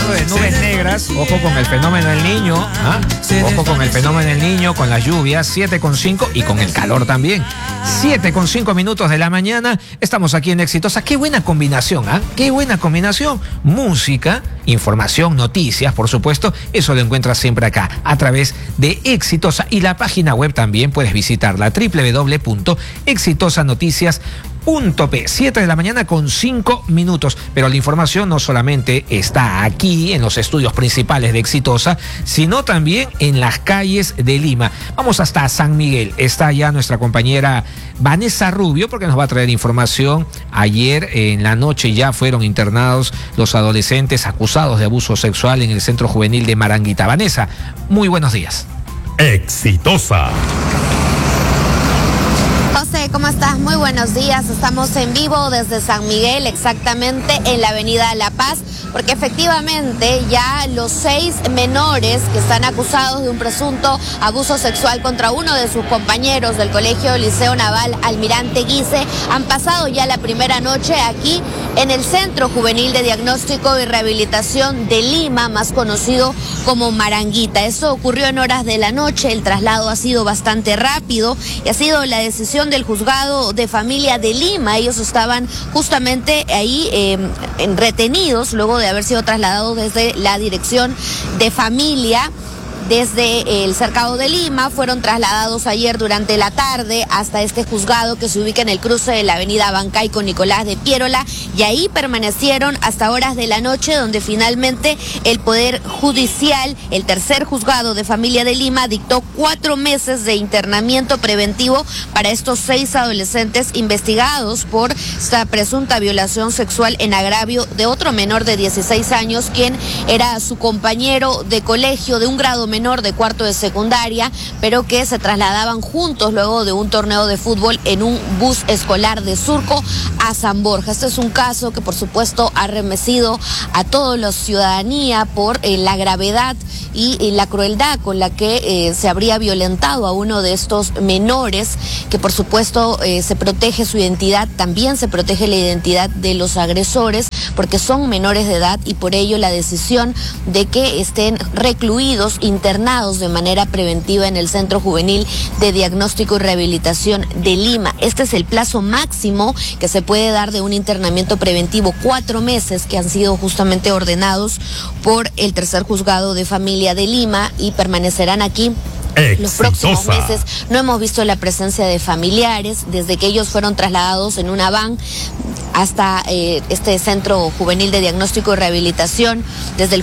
hablando de nubes negras, ojo con el fenómeno del Niño, ¿ah? Ojo con el fenómeno del Niño, con las lluvias, 7:05 y con el calor también. 7:05 minutos de la mañana, estamos aquí en Exitosa. Qué buena combinación, ¿ah? Qué buena combinación. Música, información, noticias, por supuesto, eso lo encuentras siempre acá, a través de Exitosa. Y la página web también puedes visitarla, www.exitosanoticias.p. 7 de la mañana con 5 minutos. Pero la información no solamente está aquí en los estudios principales de Exitosa, sino también en las calles de Lima. Vamos hasta San Miguel. Está ya nuestra compañera Vanessa Rubio, porque nos va a traer información. Ayer en la noche ya fueron internados los adolescentes acusados de abuso sexual en el Centro Juvenil de Maranguita. Vanessa, muy buenos días. Exitosa. José, ¿cómo estás? Muy buenos días. Estamos en vivo desde San Miguel, exactamente en la avenida La Paz, porque efectivamente ya los 6 menores que están acusados de un presunto abuso sexual contra uno de sus compañeros del Colegio Liceo Naval Almirante Guise han pasado ya la primera noche aquí en el Centro Juvenil de Diagnóstico y Rehabilitación de Lima, más conocido como Maranguita. Eso ocurrió en horas de la noche, el traslado ha sido bastante rápido y ha sido la decisión del Juzgado de Familia de Lima. Ellos estaban justamente ahí retenidos luego de haber sido trasladados desde la Dirección de Familia. Desde el Cercado de Lima fueron trasladados ayer durante la tarde hasta este juzgado que se ubica en el cruce de la avenida Bancay con Nicolás de Piérola, y ahí permanecieron hasta horas de la noche, donde finalmente el Poder Judicial, el tercer juzgado de familia de Lima, dictó 4 meses de internamiento preventivo para estos 6 adolescentes investigados por esta presunta violación sexual en agravio de otro menor de 16 años, quien era su compañero de colegio de un grado menor de cuarto de secundaria, pero que se trasladaban juntos luego de un torneo de fútbol en un bus escolar de Surco a San Borja. Este es un caso que por supuesto ha remecido a toda la ciudadanía por la gravedad y la crueldad con la que se habría violentado a uno de estos menores, que por supuesto se protege su identidad, también se protege la identidad de los agresores, porque son menores de edad, y por ello la decisión de que estén recluidos, internados de manera preventiva en el Centro Juvenil de Diagnóstico y Rehabilitación de Lima. Este es el plazo máximo que se puede dar de un internamiento preventivo, 4 meses que han sido justamente ordenados por el tercer juzgado de familia de Lima, y permanecerán aquí los próximos meses. No hemos visto la presencia de familiares desde que ellos fueron trasladados en una van hasta este Centro Juvenil de Diagnóstico y Rehabilitación. Desde el